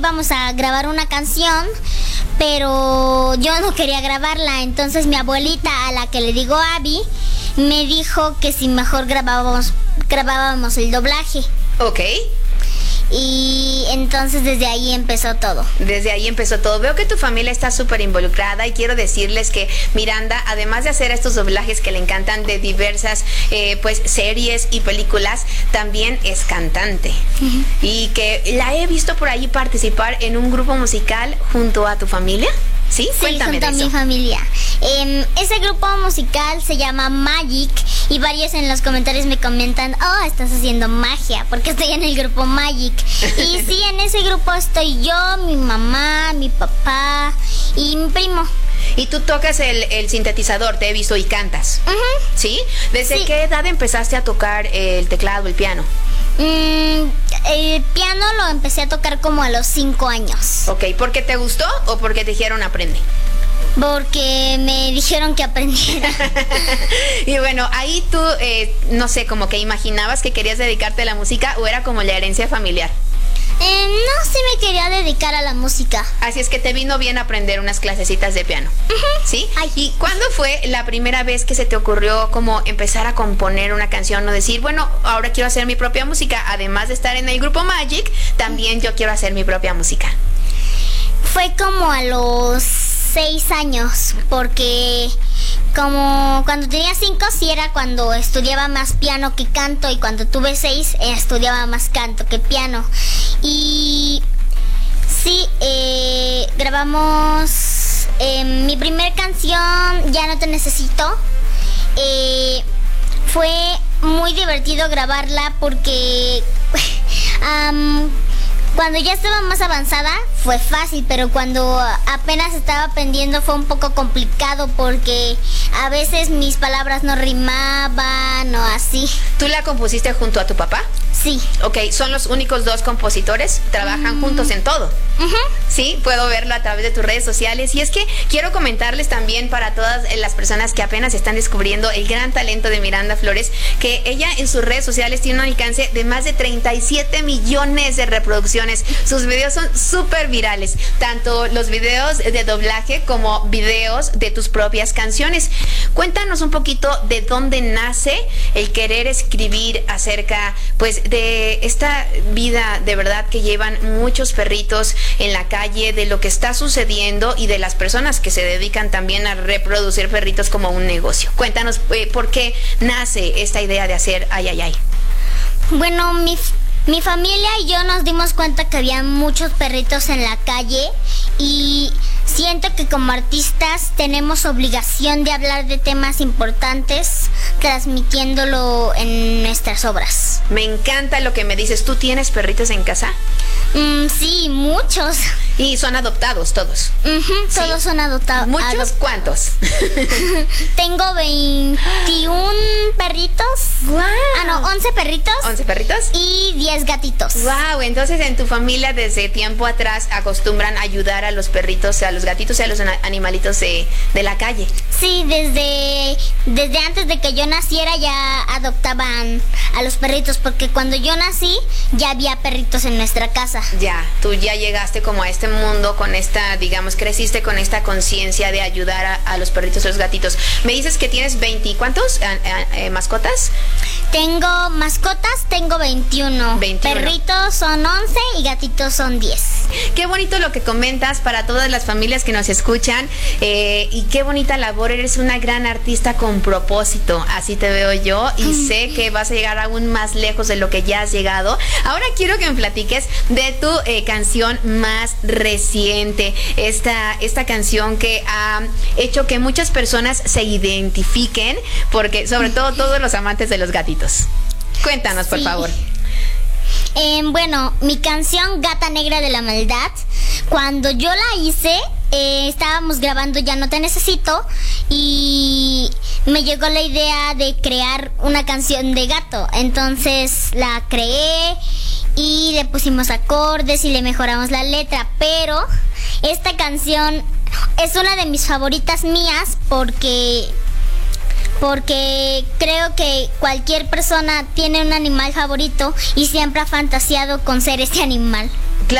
Vamos a grabar una canción, pero yo no quería grabarla. Entonces mi abuelita, a la que le digo Abby, me dijo que si mejor grabábamos el doblaje. Ok. Y entonces desde ahí empezó todo. Desde ahí empezó todo. Veo que tu familia está súper involucrada y quiero decirles que Miranda, además de hacer estos doblajes que le encantan de diversas pues series y películas, también es cantante. Y que la he visto por ahí participar en un grupo musical junto a tu familia. ¿Sí? Cuéntame junto de a eso. mi familia. Ese grupo musical se llama Magic y varios en los comentarios me comentan, oh, estás haciendo magia, porque estoy en el grupo Magic. Y sí, en ese grupo estoy yo, mi mamá, mi papá y mi primo. Y tú tocas el sintetizador, te he visto, y cantas. ¿Sí? ¿Desde Sí. qué edad empezaste a tocar el teclado, el piano? El piano lo empecé a tocar como a los 5 años. Ok, ¿por qué te gustó o porque te dijeron aprende? Porque me dijeron que aprendiera. Y bueno, ahí tú, no sé, como que imaginabas que querías dedicarte a la música o era como la herencia familiar. No, sí me quería dedicar a la música. Así es que te vino bien aprender unas clasecitas de piano. ¿Sí? Ay. ¿Y cuándo fue la primera vez que se te ocurrió como empezar a componer una canción o decir, bueno, ahora quiero hacer mi propia música? Además de estar en el grupo Magic, también yo quiero hacer mi propia música. Fue como a los 6 años, porque como cuando tenía 5 sí era cuando estudiaba más piano que canto, y cuando tuve 6 estudiaba más canto que piano. Y sí, grabamos mi primer canción, Ya no te necesito. Fue muy divertido grabarla porque cuando ya estaba más avanzada fue fácil, pero cuando apenas estaba aprendiendo fue un poco complicado porque a veces mis palabras no rimaban o así. ¿Tú la compusiste junto a tu papá? Sí. Ok, ¿son los únicos dos compositores? ¿Trabajan juntos en todo? Sí, puedo verlo a través de tus redes sociales. Y es que quiero comentarles también para todas las personas que apenas están descubriendo el gran talento de Miranda Flores, que ella en sus redes sociales tiene un alcance de más de 37 millones de reproducciones. Sus videos son súper virales, tanto los videos de doblaje como videos de tus propias canciones. Cuéntanos un poquito de dónde nace el querer escribir acerca, pues, de esta vida de verdad que llevan muchos perritos en la calle, de lo que está sucediendo y de las personas que se dedican también a reproducir perritos como un negocio. Cuéntanos por qué nace esta idea de hacer Ay, Ay, Ay. Bueno, mi familia y yo nos dimos cuenta que había muchos perritos en la calle y siento que como artistas tenemos obligación de hablar de temas importantes transmitiéndolo en nuestras obras. Me encanta lo que me dices. ¿Tú tienes perritos en casa? Sí, muchos. Y son adoptados todos. Todos son adoptados. ¿Muchos? ¿Cuántos? Tengo 21 perritos. ¡Guau! 11 perritos. 11 perritos. Y 10 gatitos. Wow, entonces en tu familia desde tiempo atrás acostumbran a ayudar a los perritos, a los gatitos y a los animalitos de la calle. Sí, desde antes de que yo naciera ya adoptaban a los perritos, porque cuando yo nací ya había perritos en nuestra casa. Ya, tú ya llegaste como a este mundo con esta, digamos, creciste con esta conciencia de ayudar a los perritos y los gatitos. Me dices que tienes 20, ¿y cuántos mascotas? Tengo mascotas, tengo 21. 21. Perritos son 11 y gatitos son 10. Qué bonito lo que comentas para todas las familias que nos escuchan, y qué bonita labor. Eres una gran artista con propósito, así te veo yo, y sé que vas a llegar aún más lejos de lo que ya has llegado. Ahora quiero que me platiques de tu canción más reciente, esta canción que ha hecho que muchas personas se identifiquen, porque sobre todo todos los amantes de los gatitos. Cuéntanos, por favor. Bueno, mi canción Gata Negra de la Maldad, cuando yo la hice, estábamos grabando Ya no te necesito y me llegó la idea de crear una canción de gato. Entonces la creé y le pusimos acordes y le mejoramos la letra, pero esta canción es una de mis favoritas mías porque creo que cualquier persona tiene un animal favorito y siempre ha fantaseado con ser este animal.